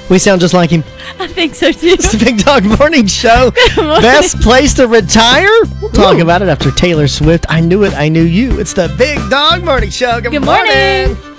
We sound just like him. I think so too. It's the Big Dog Morning Show. Morning. Best place to retire? We'll talk about it after Taylor Swift. I knew it, I knew you. It's the Big Dog Morning Show. Good morning.